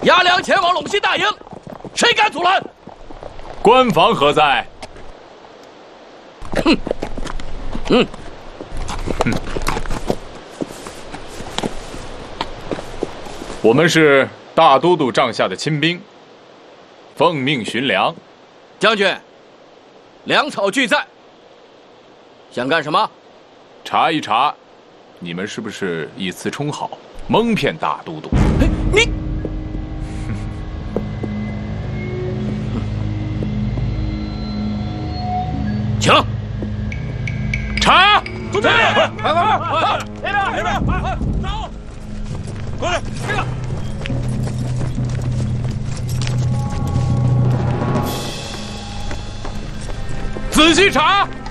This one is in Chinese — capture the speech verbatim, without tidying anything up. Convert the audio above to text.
押粮前往陇西大营，谁敢阻拦？ 官房何在？ 哼，嗯， 嗯，我们是大都督帐下的亲兵，奉命巡粮。 将军，粮草俱在。想干什么？ 查一查，你们是不是以次充好，蒙骗大都督？ 哎，你。 请查， 住这里！快快快！那边那边，快走！过来，这个。 仔细查，